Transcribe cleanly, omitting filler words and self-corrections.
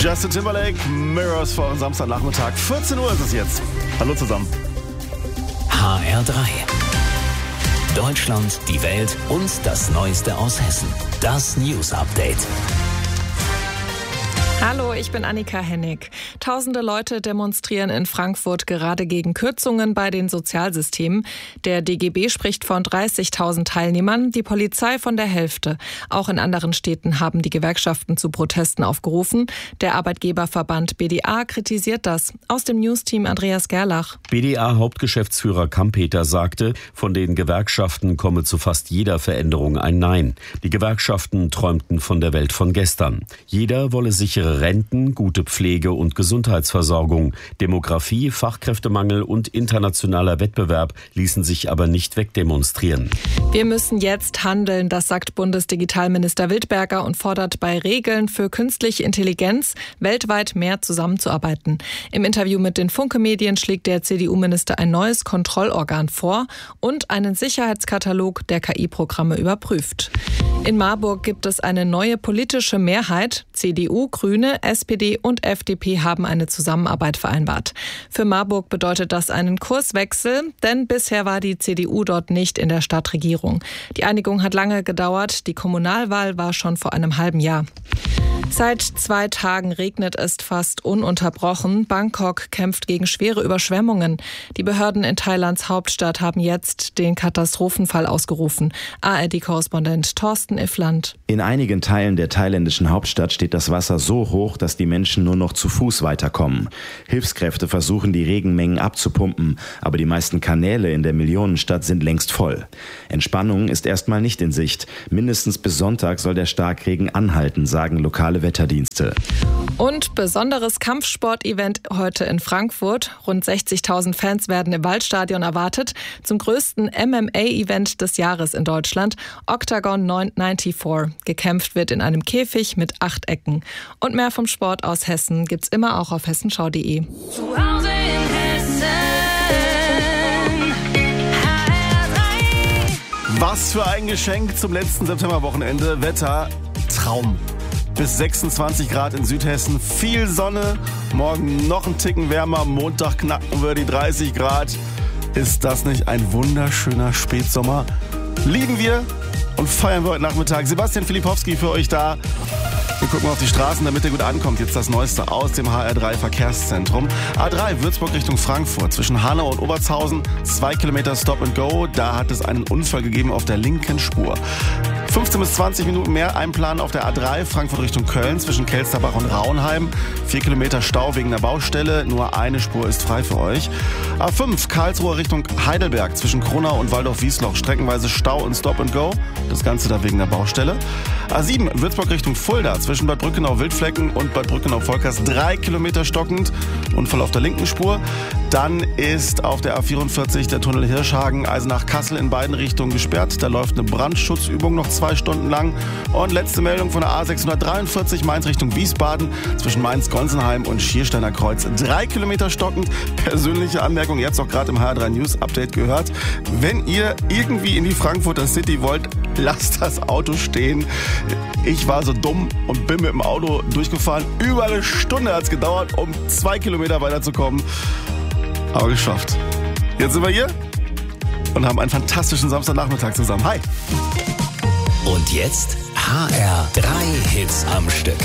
Justin Timberlake, Mirrors vor eurem Samstagnachmittag. 14 Uhr ist es jetzt. Hallo zusammen. HR3. Deutschland, die Welt und das Neueste aus Hessen. Das News Update. Hallo, ich bin Annika Hennig. Tausende Leute demonstrieren in Frankfurt gerade gegen Kürzungen bei den Sozialsystemen. Der DGB spricht von 30.000 Teilnehmern, die Polizei von der Hälfte. Auch in anderen Städten haben die Gewerkschaften zu Protesten aufgerufen. Der Arbeitgeberverband BDA kritisiert das. Aus dem Newsteam Andreas Gerlach. BDA-Hauptgeschäftsführer Kampeter sagte, von den Gewerkschaften komme zu fast jeder Veränderung ein Nein. Die Gewerkschaften träumten von der Welt von gestern. Jeder wolle sichere Renten, gute Pflege und Gesundheitsversorgung. Demografie, Fachkräftemangel und internationaler Wettbewerb ließen sich aber nicht wegdemonstrieren. Wir müssen jetzt handeln, das sagt Bundesdigitalminister Wildberger und fordert bei Regeln für künstliche Intelligenz weltweit mehr zusammenzuarbeiten. Im Interview mit den Funke-Medien schlägt der CDU-Minister ein neues Kontrollorgan vor und einen Sicherheitskatalog der KI-Programme überprüft. In Marburg gibt es eine neue politische Mehrheit. CDU, Grüne, SPD und FDP haben eine Zusammenarbeit vereinbart. Für Marburg bedeutet das einen Kurswechsel, denn bisher war die CDU dort nicht in der Stadtregierung. Die Einigung hat lange gedauert, die Kommunalwahl war schon vor einem halben Jahr. Seit 2 Tagen regnet es fast ununterbrochen. Bangkok kämpft gegen schwere Überschwemmungen. Die Behörden in Thailands Hauptstadt haben jetzt den Katastrophenfall ausgerufen. ARD-Korrespondent Thorsten Iffland. In einigen Teilen der thailändischen Hauptstadt steht das Wasser so hoch, dass die Menschen nur noch zu Fuß weiterkommen. Hilfskräfte versuchen, die Regenmengen abzupumpen, aber die meisten Kanäle in der Millionenstadt sind längst voll. Entspannung ist erstmal nicht in Sicht. Mindestens bis Sonntag soll der Starkregen anhalten, sagen lokale Wetterdienste. Und besonderes Kampfsport-Event heute in Frankfurt. Rund 60.000 Fans werden im Waldstadion erwartet. Zum größten MMA-Event des Jahres in Deutschland, Octagon 94. Gekämpft wird in einem Käfig mit 8 Ecken. Und mehr vom Sport aus Hessen gibt's immer auch auf hessenschau.de. Zu Hause in Hessen. Was für ein Geschenk zum letzten Septemberwochenende. Wetter, Traum. Bis 26 Grad in Südhessen, viel Sonne, morgen noch ein Ticken wärmer, Montag knacken wir die 30 Grad. Ist das nicht ein wunderschöner Spätsommer? Lieben wir und feiern wir heute Nachmittag. Sebastian Filipowski für euch da. Wir gucken auf die Straßen, damit ihr gut ankommt. Jetzt das Neueste aus dem HR3 Verkehrszentrum. A3 Würzburg Richtung Frankfurt. Zwischen Hanau und Obertshausen 2 Kilometer Stop and Go. Da hat es einen Unfall gegeben auf der linken Spur. 15 bis 20 Minuten mehr einplanen auf der A3 Frankfurt Richtung Köln zwischen Kelsterbach und Raunheim. 4 Kilometer Stau wegen der Baustelle. Nur eine Spur ist frei für euch. A5 Karlsruhe Richtung Heidelberg zwischen Kronau und Waldorf-Wiesloch. Streckenweise Stau und Stop and Go. Das Ganze da wegen der Baustelle. A7 Würzburg Richtung Fulda zwischen Bad Brückenau-Wildflecken und Bad Brückenau-Volkers 3 Kilometer stockend. Unfall auf der linken Spur. Dann ist auf der A44 der Tunnel Hirschhagen, Eisenach-Kassel in beiden Richtungen gesperrt. Da läuft eine Brandschutzübung noch 2 Stunden lang. Und letzte Meldung von der A643 Mainz Richtung Wiesbaden zwischen Mainz-Gonsenheim und Schiersteiner Kreuz. 3 Kilometer stockend. Persönliche Anmerkung, jetzt auch gerade im HR3 News Update gehört. Wenn ihr irgendwie in die Frankfurter City wollt, lasst das Auto stehen. Ich war so dumm und bin mit dem Auto durchgefahren. Über eine Stunde hat es gedauert, um 2 Kilometer weiterzukommen. Aber geschafft. Jetzt sind wir hier und haben einen fantastischen Samstagnachmittag zusammen. Hi! Und jetzt HR3 Hits am Stück.